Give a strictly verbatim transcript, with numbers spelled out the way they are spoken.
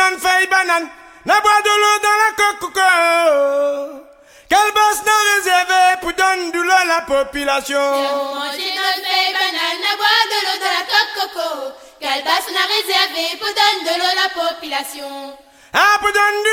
bonne feuille banane, n'a boire de l'eau dans la coco. Quelle basse n'a réservé pour donner de l'eau à la population. Manger notre feuille banane, n'a boire de l'eau dans la coco. Quelle basse n'a réservé pour donner de l'eau à la population. Ah, pour donner